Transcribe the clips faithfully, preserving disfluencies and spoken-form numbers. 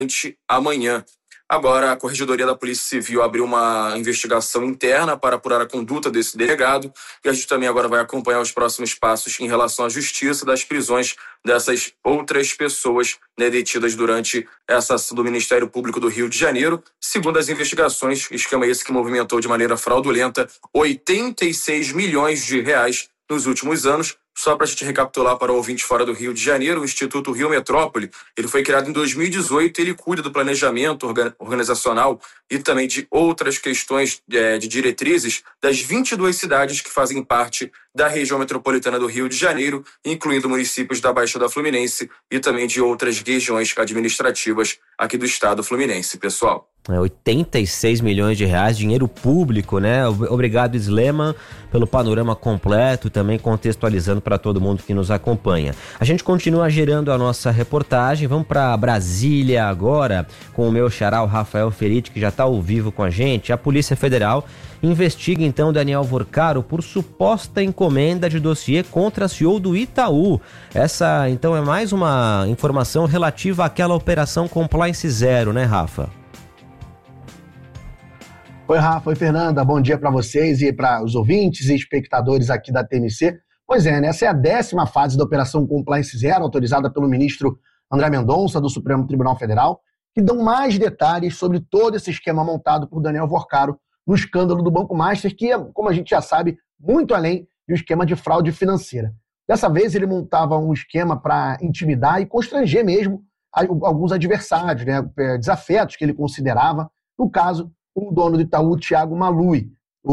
amanhã. Agora, a Corregedoria da Polícia Civil abriu uma investigação interna para apurar a conduta desse delegado e a gente também agora vai acompanhar os próximos passos em relação à justiça das prisões dessas outras pessoas, né, detidas durante essa ação do Ministério Público do Rio de Janeiro. Segundo as investigações, esquema esse que movimentou de maneira fraudulenta oitenta e seis milhões de reais nos últimos anos. Só para a gente recapitular para o ouvinte fora do Rio de Janeiro, o Instituto Rio Metrópole, ele foi criado em dois mil e dezoito, ele cuida do planejamento organizacional e também de outras questões é, de diretrizes das vinte e duas cidades que fazem parte da região metropolitana do Rio de Janeiro, incluindo municípios da Baixada Fluminense e também de outras regiões administrativas aqui do estado fluminense, pessoal. É, oitenta e seis milhões de reais, dinheiro público, né? Obrigado, Sleman, pelo panorama completo, também contextualizando para todo mundo que nos acompanha. A gente continua gerando a nossa reportagem, vamos para Brasília agora, com o meu xará, o Rafael Feriti, que já está ao vivo com a gente. A Polícia Federal investiga então Daniel Vorcaro por suposta encomenda de dossiê contra a C E O do Itaú. Essa então é mais uma informação relativa àquela operação Compliance Zero, né, Rafa? Oi, Rafa, oi, Fernanda, bom dia para vocês e para os ouvintes e espectadores aqui da T M C. Pois é, né? Essa é a décima fase da Operação Compliance Zero, autorizada pelo ministro André Mendonça, do Supremo Tribunal Federal, que dão mais detalhes sobre todo esse esquema montado por Daniel Vorcaro no escândalo do Banco Master, que é, como a gente já sabe, muito além de um esquema de fraude financeira. Dessa vez ele montava um esquema para intimidar e constranger mesmo alguns adversários, né? Desafetos que ele considerava, no caso, o dono do Itaú, Thiago Malui.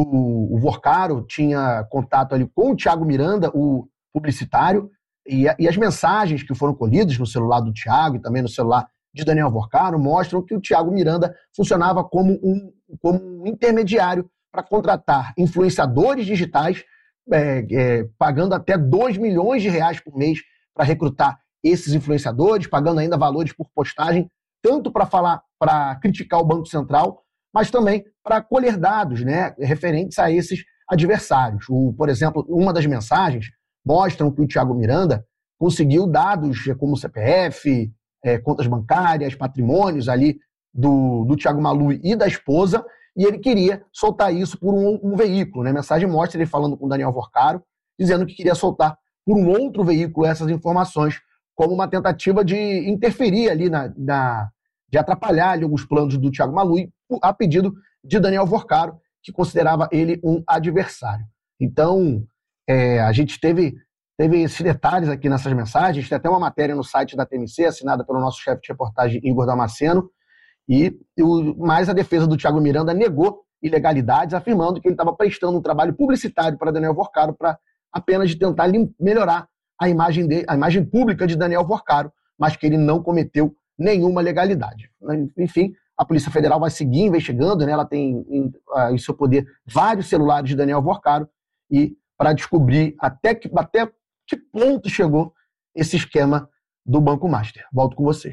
O, o Vorcaro tinha contato ali com o Thiago Miranda, o publicitário, e, e as mensagens que foram colhidas no celular do Thiago e também no celular de Daniel Vorcaro mostram que o Thiago Miranda funcionava como um, como um intermediário para contratar influenciadores digitais, é, é, pagando até dois milhões de reais por mês para recrutar esses influenciadores, pagando ainda valores por postagem, tanto para falar, para criticar o Banco Central, mas também para colher dados, né, referentes a esses adversários. O, por exemplo, uma das mensagens mostram que o Thiago Miranda conseguiu dados como C P F, é, contas bancárias, patrimônios ali do, do Thiago Malui e da esposa, e ele queria soltar isso por um, um veículo. Né? A mensagem mostra ele falando com o Daniel Vorcaro, dizendo que queria soltar por um outro veículo essas informações, como uma tentativa de interferir ali, na, na, de atrapalhar ali alguns planos do Thiago Malui, a pedido de Daniel Vorcaro, que considerava ele um adversário. Então, é, a gente teve, teve esses detalhes aqui nessas mensagens, tem até uma matéria no site da T M C, assinada pelo nosso chefe de reportagem, Igor Damasceno, e o, mais a defesa do Thiago Miranda negou ilegalidades, afirmando que ele estava prestando um trabalho publicitário para Daniel Vorcaro para apenas de tentar lim, melhorar a imagem, de, a imagem pública de Daniel Vorcaro, mas que ele não cometeu nenhuma legalidade. Enfim, a Polícia Federal vai seguir investigando, né? Ela tem em, uh, em seu poder vários celulares de Daniel Vorcaro e para descobrir até que, até que ponto chegou esse esquema do Banco Master. Volto com vocês.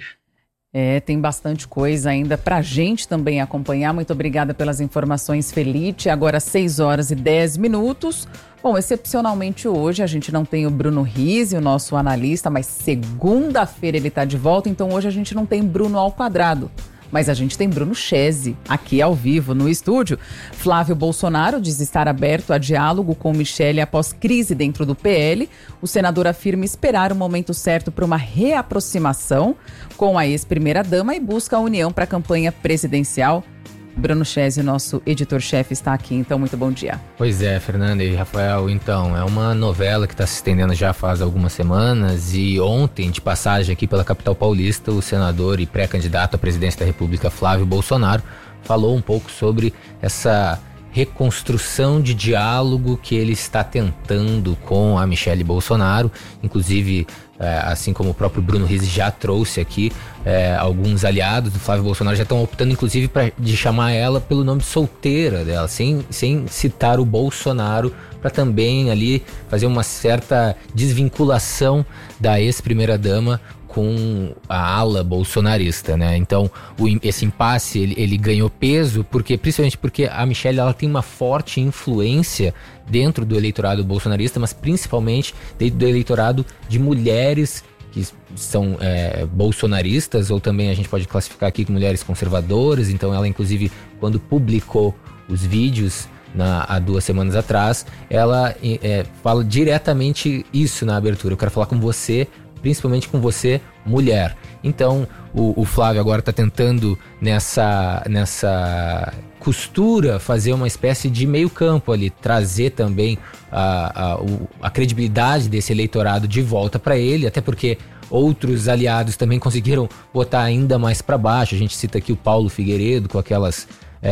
É, tem bastante coisa ainda para a gente também acompanhar. Muito obrigada pelas informações, Felite. Agora seis horas e dez minutos. Bom, excepcionalmente hoje a gente não tem o Bruno Rizzi, o nosso analista, mas segunda-feira ele está de volta, então hoje a gente não tem Bruno ao quadrado. Mas a gente tem Bruno Chese aqui ao vivo no estúdio. Flávio Bolsonaro diz estar aberto a diálogo com Michele após crise dentro do P L. O senador afirma esperar o momento certo para uma reaproximação com a ex-primeira-dama e busca a união para a campanha presidencial. Bruno Chese, nosso editor-chefe, está aqui, então muito bom dia. Pois é, Fernanda e Rafael, então, é uma novela que está se estendendo já faz algumas semanas e ontem, de passagem aqui pela capital paulista, o senador e pré-candidato à presidência da República, Flávio Bolsonaro, falou um pouco sobre essa reconstrução de diálogo que ele está tentando com a Michele Bolsonaro, inclusive, é, assim como o próprio Bruno Rizzi já trouxe aqui, é, alguns aliados do Flávio Bolsonaro já estão optando inclusive pra, de chamar ela pelo nome solteira dela, sem, sem citar o Bolsonaro, para também ali fazer uma certa desvinculação da ex-primeira-dama com a ala bolsonarista, né? Então, o, esse impasse, ele, ele ganhou peso, porque, principalmente porque a Michele, ela tem uma forte influência dentro do eleitorado bolsonarista, mas principalmente dentro do eleitorado de mulheres que são é, bolsonaristas, ou também a gente pode classificar aqui como mulheres conservadoras. Então ela, inclusive, quando publicou os vídeos na, há duas semanas atrás, ela é, fala diretamente isso na abertura: eu quero falar com você, principalmente com você, mulher. Então o, o Flávio agora está tentando nessa, nessa costura fazer uma espécie de meio campo ali, trazer também a, a, o, a credibilidade desse eleitorado de volta para ele, até porque outros aliados também conseguiram botar ainda mais para baixo. A gente cita aqui o Paulo Figueiredo com aquelas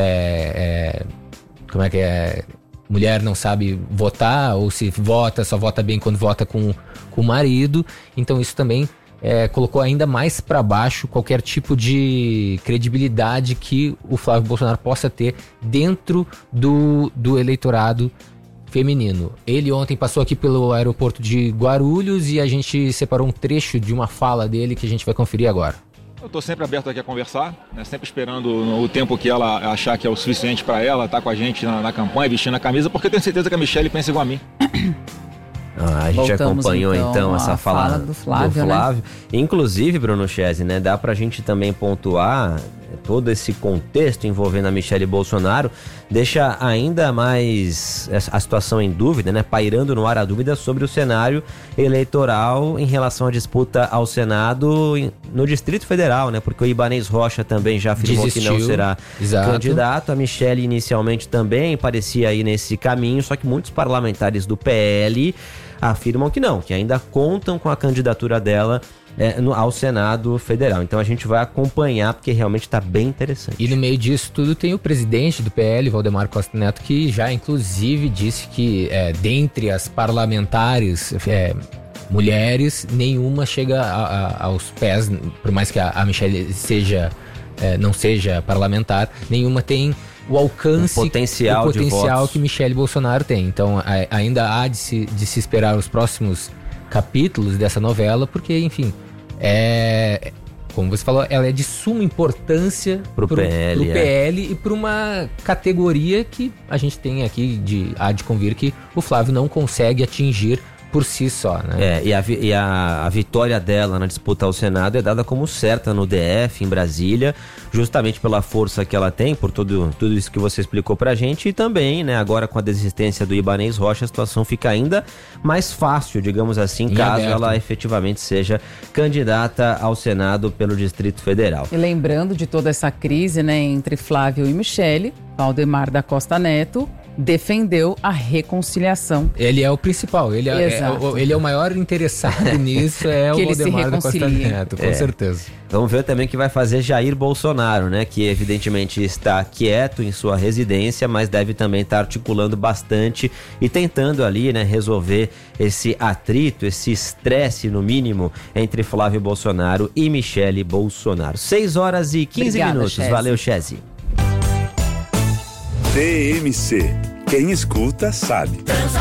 é, é, como é que é, mulher não sabe votar, ou se vota, só vota bem quando vota com, com o marido. Então isso também é, colocou ainda mais para baixo qualquer tipo de credibilidade que o Flávio Bolsonaro possa ter dentro do, do eleitorado feminino. Ele ontem passou aqui pelo aeroporto de Guarulhos e a gente separou um trecho de uma fala dele que a gente vai conferir agora. Eu estou sempre aberto aqui a conversar, né? Sempre esperando o tempo que ela achar que é o suficiente para ela estar tá com a gente na, na campanha, vestindo a camisa, porque eu tenho certeza que a Michelle pensa igual a mim. Ah, a gente Voltamos, acompanhou então, então essa fala, fala do Flávio, do Flávio. Né? Inclusive, Bruno Chese, né, dá pra gente também pontuar todo esse contexto envolvendo a Michelle Bolsonaro, deixa ainda mais a situação em dúvida, né, pairando no ar a dúvida sobre o cenário eleitoral em relação à disputa ao Senado no Distrito Federal, né, porque o Ibanez Rocha também já afirmou Desistiu. que não será Exato. candidato, a Michelle inicialmente também parecia ir nesse caminho, só que muitos parlamentares do P L afirmam que não, que ainda contam com a candidatura dela é, no, ao Senado Federal. Então a gente vai acompanhar, porque realmente está bem interessante. E no meio disso tudo tem o presidente do P L, Valdemar Costa Neto, que já inclusive disse que é, dentre as parlamentares é, mulheres, nenhuma chega a, a, aos pés, por mais que a, a Michelle seja, é, não seja parlamentar, nenhuma tem o alcance, o potencial, o potencial de que Michelle Bolsonaro tem. Então a, ainda há de se, de se esperar os próximos capítulos dessa novela, porque, enfim, é, como você falou, ela é de suma importância pro, pro P L, pro é. P L e para uma categoria que a gente tem aqui de há de convir que o Flávio não consegue atingir por si só, né? É, e, a, e a, a vitória dela na disputa ao Senado é dada como certa no D F, em Brasília, justamente pela força que ela tem, por tudo, tudo isso que você explicou pra gente, e também, né, agora com a desistência do Ibanez Rocha, a situação fica ainda mais fácil, digamos assim, Em caso aberto. ela efetivamente seja candidata ao Senado pelo Distrito Federal. E lembrando de toda essa crise, né, entre Flávio e Michelle, Valdemar da Costa Neto defendeu a reconciliação. Ele é o principal, ele é, é, o, ele é o maior interessado nisso, é o Valdemar da Costa Neto, com é. certeza. Vamos ver também o que vai fazer Jair Bolsonaro, né? Que evidentemente está quieto em sua residência, mas deve também estar articulando bastante e tentando ali, né, resolver esse atrito, esse estresse no mínimo entre Flávio Bolsonaro e Michelle Bolsonaro. seis horas e quinze Obrigada, minutos. Chese. Valeu, Chese. T M C. Quem escuta sabe.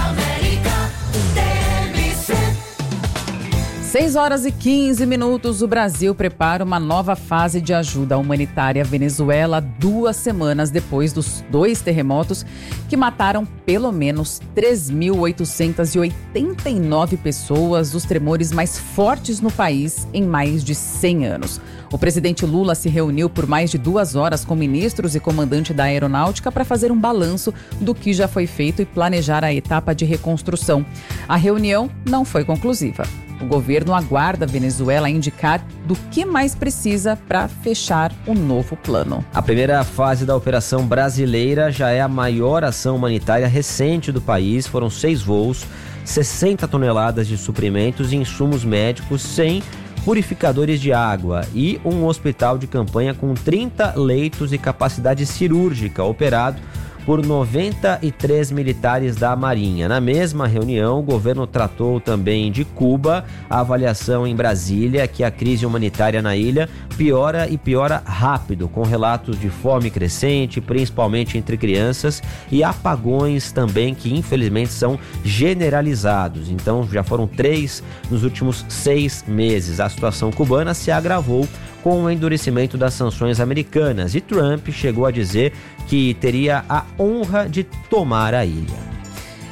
seis horas e quinze minutos, o Brasil prepara uma nova fase de ajuda humanitária à Venezuela duas semanas depois dos dois terremotos que mataram pelo menos três mil oitocentas e oitenta e nove pessoas, os tremores mais fortes no país em mais de cem anos. O presidente Lula se reuniu por mais de duas horas com ministros e comandante da aeronáutica para fazer um balanço do que já foi feito e planejar a etapa de reconstrução. A reunião não foi conclusiva. O governo aguarda a Venezuela indicar do que mais precisa para fechar o novo plano. A primeira fase da operação brasileira já é a maior ação humanitária recente do país. Foram seis voos, sessenta toneladas de suprimentos e insumos médicos, sem purificadores de água e um hospital de campanha com trinta leitos e capacidade cirúrgica, operado por noventa e três militares da Marinha. Na mesma reunião, o governo tratou também de Cuba. A avaliação em Brasília é que a crise humanitária na ilha piora e piora rápido, com relatos de fome crescente, principalmente entre crianças, e apagões também que infelizmente são generalizados. Então já foram três nos últimos seis meses. A situação cubana se agravou com o endurecimento das sanções americanas, e Trump chegou a dizer que teria a honra de tomar a ilha.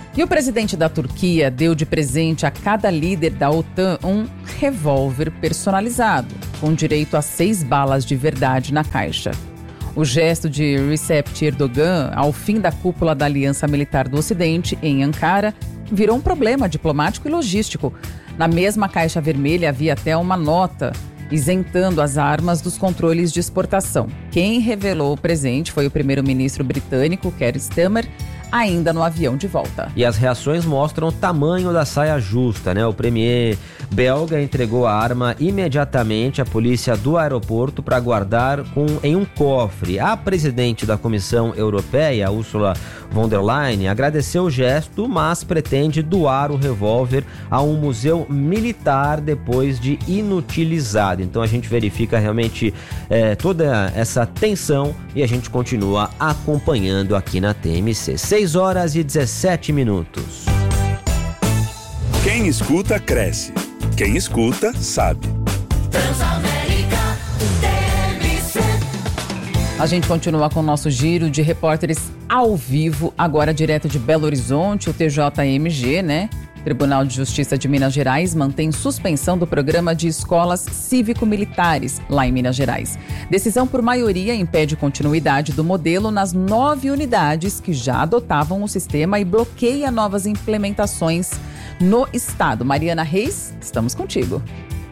E o presidente da Turquia deu de presente a cada líder da OTAN um revólver personalizado, com direito a seis balas de verdade na caixa. O gesto de Recep Erdogan ao fim da cúpula da Aliança Militar do Ocidente, em Ankara, virou um problema diplomático e logístico. Na mesma caixa vermelha havia até uma nota isentando as armas dos controles de exportação. Quem revelou o presente foi o primeiro-ministro britânico, Keir Starmer, ainda no avião de volta. E as reações mostram o tamanho da saia justa, né? O premier belga entregou a arma imediatamente à polícia do aeroporto para guardar com, em um cofre. A presidente da Comissão Europeia, Ursula von der Leyen, agradeceu o gesto, mas pretende doar o revólver a um museu militar depois de inutilizado. Então a gente verifica realmente é, toda essa tensão e a gente continua acompanhando aqui na T M C. seis horas e dezessete minutos. Quem escuta, cresce. Quem escuta, sabe. Transamérica T M C. A gente continua com o nosso giro de repórteres ao vivo, agora direto de Belo Horizonte, o T J M G, né? Tribunal de Justiça de Minas Gerais mantém suspensão do programa de escolas cívico-militares lá em Minas Gerais. Decisão por maioria impede continuidade do modelo nas nove unidades que já adotavam o sistema e bloqueia novas implementações no estado. Mariana Reis, estamos contigo.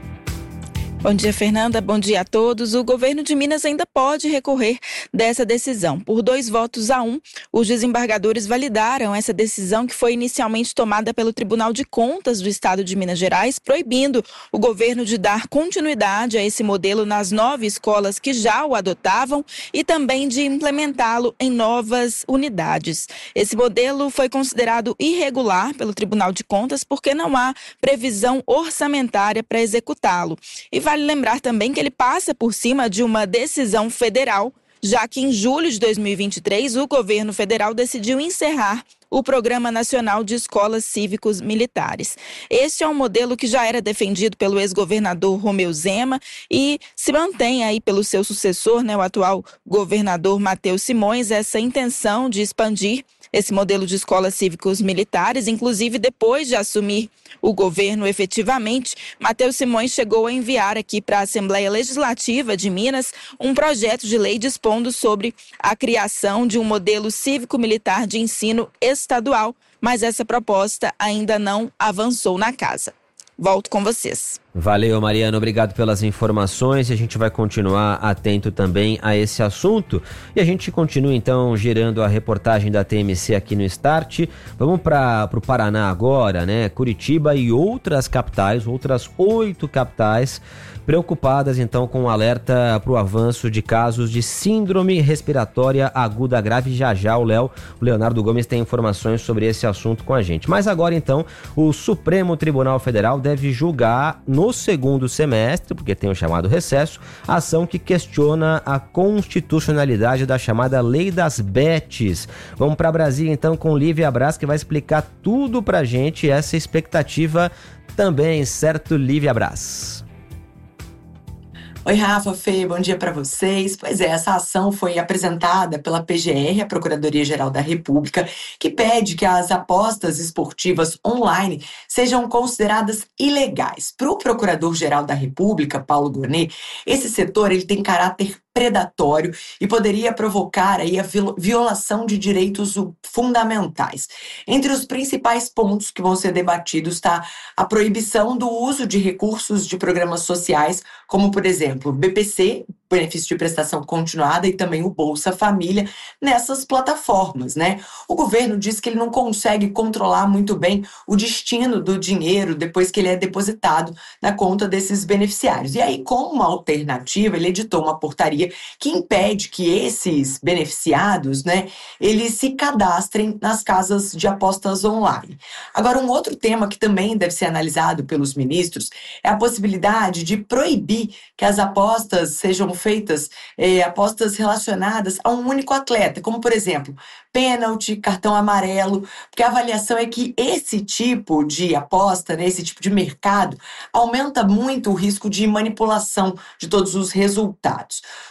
Bom dia, Fernanda. Bom dia a todos. O governo de Minas ainda pode recorrer dessa decisão. Por dois votos a um, os desembargadores validaram essa decisão que foi inicialmente tomada pelo Tribunal de Contas do Estado de Minas Gerais, proibindo o governo de dar continuidade a esse modelo nas nove escolas que já o adotavam e também de implementá-lo em novas unidades. Esse modelo foi considerado irregular pelo Tribunal de Contas porque não há previsão orçamentária para executá-lo. E vale lembrar também que ele passa por cima de uma decisão federal, já que em julho de dois mil e vinte e três o governo federal decidiu encerrar o Programa Nacional de Escolas Cívicos Militares. Este é um modelo que já era defendido pelo ex-governador Romeu Zema e se mantém aí pelo seu sucessor, né, o atual governador Matheus Simões, essa intenção de expandir esse modelo de escolas cívicos militares. Inclusive, depois de assumir o governo efetivamente, Matheus Simões chegou a enviar aqui para a Assembleia Legislativa de Minas um projeto de lei dispondo sobre a criação de um modelo cívico-militar de ensino estadual, mas essa proposta ainda não avançou na casa. Volto com vocês. Valeu, Mariana, obrigado pelas informações e a gente vai continuar atento também a esse assunto. E a gente continua então girando a reportagem da T M C aqui no Start. Vamos para o Paraná agora, né? Curitiba e outras capitais, outras oito capitais, preocupadas então com o alerta para o avanço de casos de síndrome respiratória aguda grave. Já já o Léo, o Leonardo Gomes tem informações sobre esse assunto com a gente. Mas agora então o Supremo Tribunal Federal deve julgar no segundo semestre, porque tem o chamado recesso, a ação que questiona a constitucionalidade da chamada Lei das Bets. Vamos para Brasília então com Lívia Braz, que vai explicar tudo pra gente, essa expectativa também, certo, Lívia Braz? Oi, Rafa, Fê, bom dia para vocês. Pois é, essa ação foi apresentada pela P G R, a Procuradoria-Geral da República, que pede que as apostas esportivas online sejam consideradas ilegais. Para o Procurador-Geral da República, Paulo Gonet, esse setor ele tem caráter predatório e poderia provocar aí a violação de direitos fundamentais. Entre os principais pontos que vão ser debatidos está a proibição do uso de recursos de programas sociais, como, por exemplo, B P C, benefício de prestação continuada, e também o Bolsa Família, nessas plataformas, né? O governo diz que ele não consegue controlar muito bem o destino do dinheiro depois que ele é depositado na conta desses beneficiários. E aí, como uma alternativa, ele editou uma portaria que impede que esses beneficiados, né, eles se cadastrem nas casas de apostas online. Agora, um outro tema que também deve ser analisado pelos ministros é a possibilidade de proibir que as apostas sejam feitas, eh, apostas relacionadas a um único atleta, como, por exemplo, pênalti, cartão amarelo, porque a avaliação é que esse tipo de aposta, né, esse tipo de mercado, aumenta muito o risco de manipulação de todos os resultados.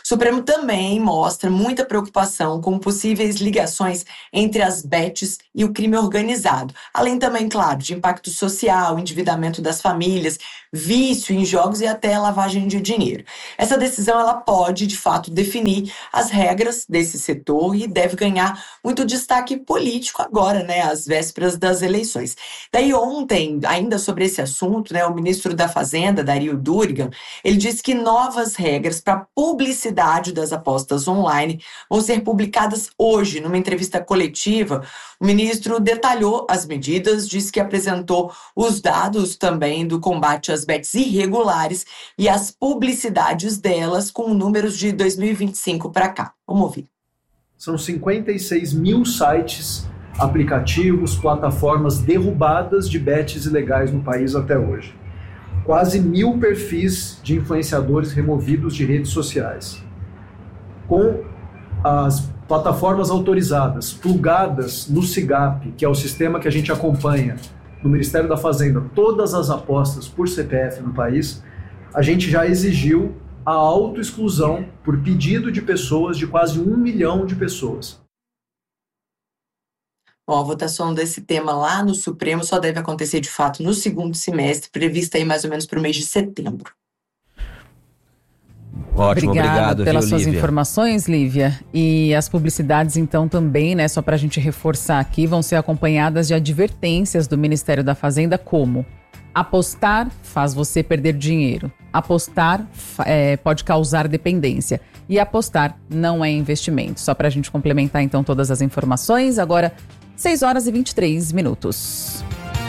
O Supremo também mostra muita preocupação com possíveis ligações entre as bets e o crime organizado, além também, claro, de impacto social, endividamento das famílias, vício em jogos e até lavagem de dinheiro. Essa decisão ela pode, de fato, definir as regras desse setor e deve ganhar muito destaque político agora, né, às vésperas das eleições. Daí ontem, ainda sobre esse assunto, né, o ministro da Fazenda, Dario Durigan, ele disse que novas regras para publicidade das apostas online vão ser publicadas hoje. Numa entrevista coletiva, o ministro detalhou as medidas, disse que apresentou os dados também do combate às bets irregulares e as publicidades delas com números de dois mil e vinte e cinco para cá. Vamos ouvir. São cinquenta e seis mil sites, aplicativos, plataformas derrubadas de bets ilegais no país até hoje. Quase mil perfis de influenciadores removidos de redes sociais. Com as plataformas autorizadas, plugadas no SIGAP, que é o sistema que a gente acompanha no Ministério da Fazenda, todas as apostas por C P F no país, a gente já exigiu a autoexclusão por pedido de pessoas, de quase um milhão de pessoas. Bom, a votação desse tema lá no Supremo só deve acontecer de fato no segundo semestre, prevista aí mais ou menos para o mês de setembro. Ótimo, Obrigada obrigado, pelas viu, suas Lívia? informações, Lívia. E as publicidades, então, também, né, só para a gente reforçar aqui, vão ser acompanhadas de advertências do Ministério da Fazenda, como apostar faz você perder dinheiro, apostar é, pode causar dependência e apostar não é investimento. Só para a gente complementar, então, todas as informações. Agora, seis horas e vinte e três minutos.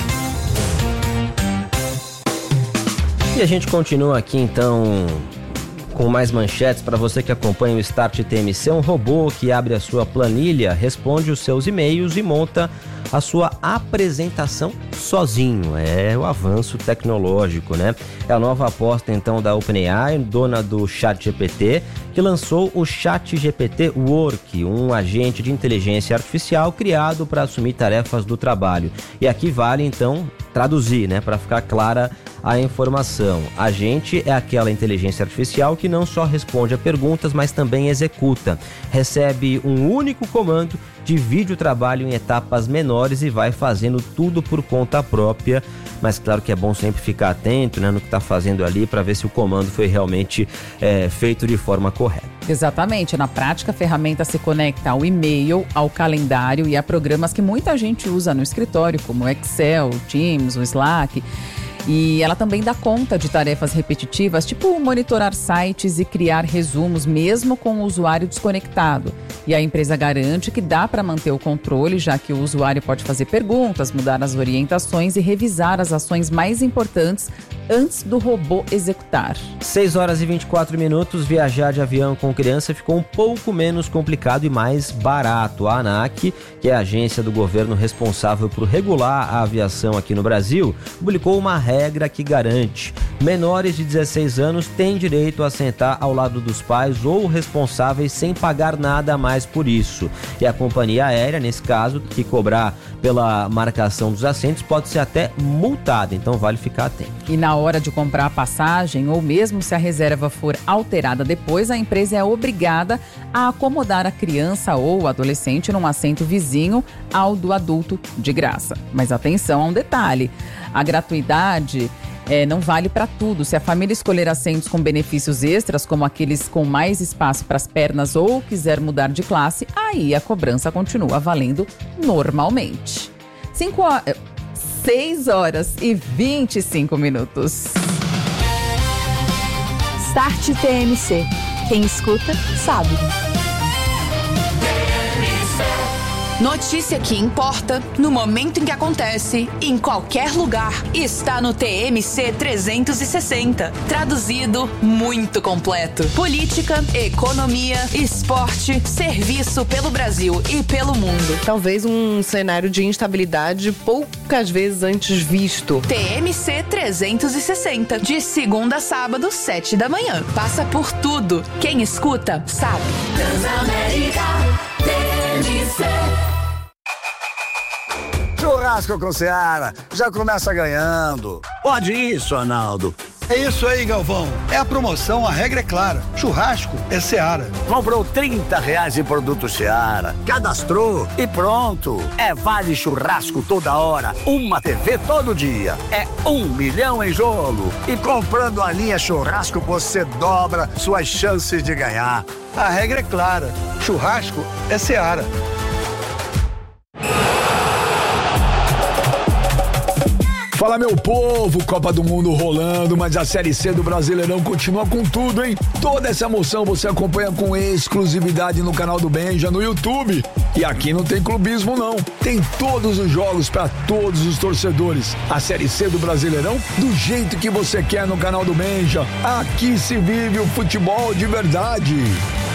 E a gente continua aqui, então, com mais manchetes para você que acompanha o Start T M C. Um robô que abre a sua planilha, responde os seus e-mails e monta a sua apresentação sozinho. É o avanço tecnológico, né? É a nova aposta, então, da OpenAI, dona do ChatGPT, que lançou o ChatGPT Work, um agente de inteligência artificial criado para assumir tarefas do trabalho. E aqui vale, então, traduzir, né, para ficar clara a informação. Agente é aquela inteligência artificial que não só responde a perguntas, mas também executa. Recebe um único comando, divide o trabalho em etapas menores e vai fazendo tudo por conta própria. Mas claro que é bom sempre ficar atento, né, no que está fazendo ali para ver se o comando foi realmente é, feito de forma correta. Exatamente. Na prática, a ferramenta se conecta ao e-mail, ao calendário e a programas que muita gente usa no escritório, como o Excel, o Teams, o Slack. E ela também dá conta de tarefas repetitivas, tipo monitorar sites e criar resumos, mesmo com o usuário desconectado. E a empresa garante que dá para manter o controle, já que o usuário pode fazer perguntas, mudar as orientações e revisar as ações mais importantes antes do robô executar. seis horas e vinte e quatro minutos, viajar de avião com criança ficou um pouco menos complicado e mais barato. A ANAC, que é a agência do governo responsável por regular a aviação aqui no Brasil, publicou uma regra que garante: menores de dezesseis anos têm direito a sentar ao lado dos pais ou responsáveis sem pagar nada a mais por isso. E a companhia aérea, nesse caso, que cobrar pela marcação dos assentos, pode ser até multada, então vale ficar atento. E na hora de comprar a passagem, ou mesmo se a reserva for alterada depois, a empresa é obrigada a acomodar a criança ou o adolescente num assento vizinho ao do adulto de graça. Mas atenção a um detalhe: a gratuidade É, não vale para tudo. Se a família escolher assentos com benefícios extras, como aqueles com mais espaço para as pernas, ou quiser mudar de classe, aí a cobrança continua valendo normalmente. Cinco horas, seis horas e vinte e cinco minutos. Start T M C. Quem escuta, sabe. Notícia que importa, no momento em que acontece, em qualquer lugar, está no T M C trezentos e sessenta. Traduzido, muito completo. Política, economia, esporte, serviço pelo Brasil e pelo mundo. Talvez um cenário de instabilidade poucas vezes antes visto. T M C trezentos e sessenta, de segunda a sábado, sete da manhã. Passa por tudo. Quem escuta, sabe. Transamérica, T M C. Churrasco com Seara já começa ganhando. Pode isso, Arnaldo. É isso aí, Galvão. É a promoção, a regra é clara. Churrasco é Seara. Comprou trinta reais em produto Seara, cadastrou e pronto. É vale churrasco toda hora, uma T V todo dia. É um milhão em jogo. E comprando a linha churrasco, você dobra suas chances de ganhar. A regra é clara. Churrasco é Seara. Fala, meu povo, Copa do Mundo rolando, mas a Série C do Brasileirão continua com tudo, hein? Toda essa emoção você acompanha com exclusividade no canal do Benja, no YouTube. E aqui não tem clubismo, não. Tem todos os jogos para todos os torcedores. A Série C do Brasileirão, do jeito que você quer no canal do Benja. Aqui se vive o futebol de verdade.